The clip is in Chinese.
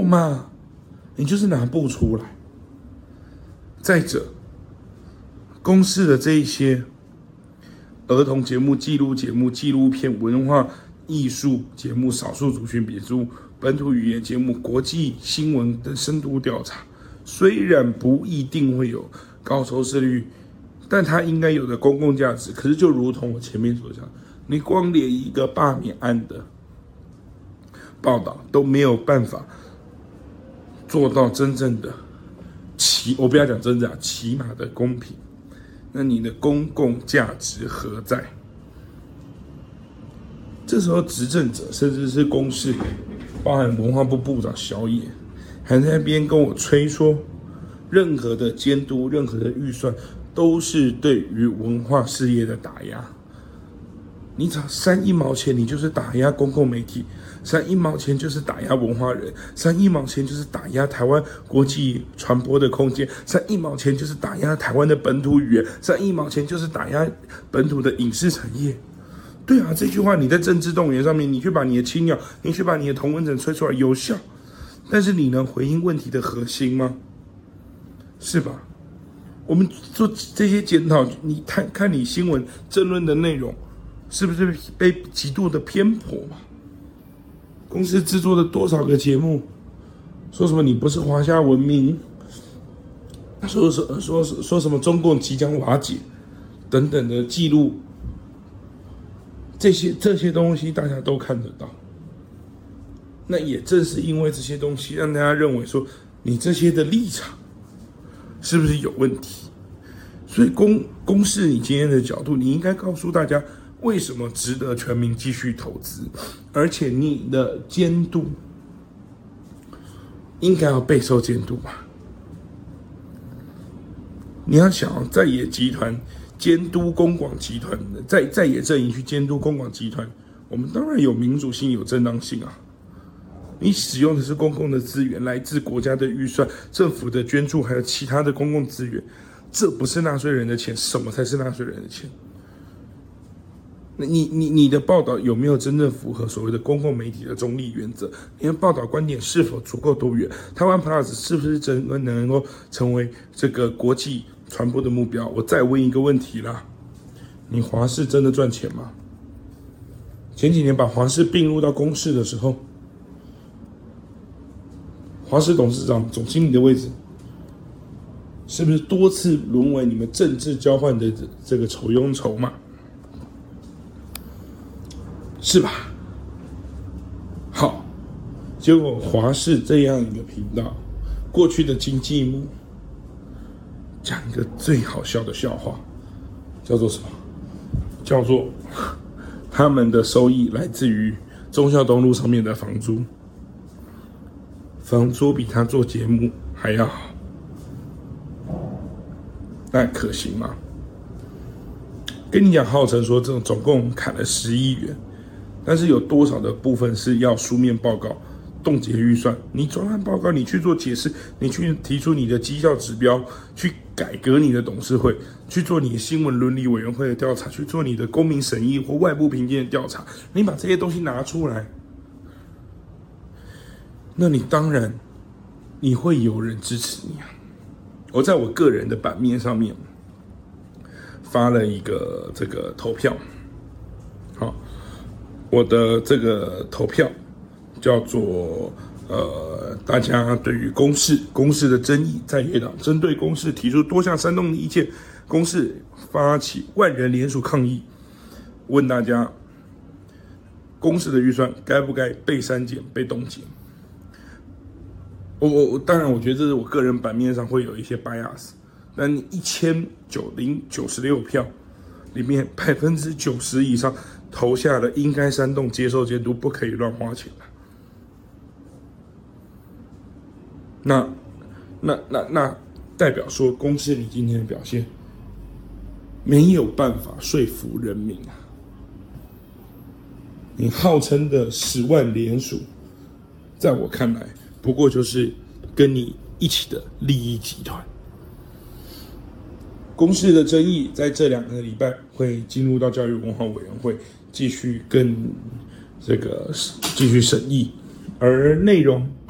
嘛，你就是拿不出来。再者，公视的这一些儿童节目、纪录节目、纪录片、文化艺术节目、少数族群节目、本土语言节目、国际新闻的深度调查，虽然不一定会有高收视率，但它应该有的公共价值。可是就如同我前面所讲，你光连一个罢免案的报道都没有办法做到真正的我不要讲真正的起码的公平，那你的公共价值何在？这时候执政者甚至是公视，包含文化部部长小野，还在那边跟我吹说，任何的监督、任何的预算都是对于文化事业的打压。你只要3毛钱，你就是打压公共媒体；3毛钱就是打压文化人；3毛钱就是打压台湾国际传播的空间；3毛钱就是打压台湾的本土语言；3毛钱就是打压本土的影视产业。对啊，这句话你在政治动员上面，你去把你的青鸟，你去把你的同温层吹出来有效，但是你能回应问题的核心吗？是吧？我们做这些检讨，你看你新闻政论的内容，是不是被极度的偏颇嘛？公司制作了多少个节目，说什么你不是华夏文明，说什么中共即将瓦解等等的记录，这些东西大家都看得到。那也正是因为这些东西，让大家认为说你这些的立场是不是有问题？所以公视你今天的角度，你应该告诉大家为什么值得全民继续投资，而且你的监督应该要备受监督吧？你要想在野集团监督公广集团的，在野阵营去监督公广集团，我们当然有民主性、有正当性啊。你使用的是公共的资源，来自国家的预算、政府的捐助，还有其他的公共资源，这不是纳税人的钱，什么才是纳税人的钱？你的报道有没有真正符合所谓的公共媒体的中立原则？你的报道观点是否足够多元？台湾 Plus 是不是真的能够成为这个国际传播的目标？我再问一个问题啦，你华视真的赚钱吗？前几年把华视并入到公视的时候，华视董事长、总经理的位置，是不是多次沦为你们政治交换的这个筹庸筹码？是吧？好，结果华视这样一个频道，过去的经济幕讲一个最好笑的笑话，叫做什么？叫做他们的收益来自于忠孝东路上面的房租，房租比他做节目还要好，那可行吗？跟你讲，号称说这种总共砍了10亿元。但是有多少的部分是要书面报告、冻结预算？你专案报告，你去做解释，你去提出你的绩效指标，去改革你的董事会，去做你的新闻伦理委员会的调查，去做你的公民审议或外部评鉴的调查。你把这些东西拿出来，那你当然你会有人支持你啊！我在我个人的版面上面发了一个这个投票，好。我的这个投票叫做大家对于公视的争议，在野党针对公视提出多项煽动的意见，公视发起万人联署抗议，问大家公视的预算该不该被删减、被冻结？我当然，我觉得这是我个人版面上会有一些 bias， 但1996票里面90%以上投下了应该煽动、接受监督、不可以乱花钱。那代表说，公视你今天的表现没有办法说服人民啊！你号称的10万联署，在我看来，不过就是跟你一起的利益集团。公视的争议在这2个礼拜会进入到教育文化委员会继续审议，而内容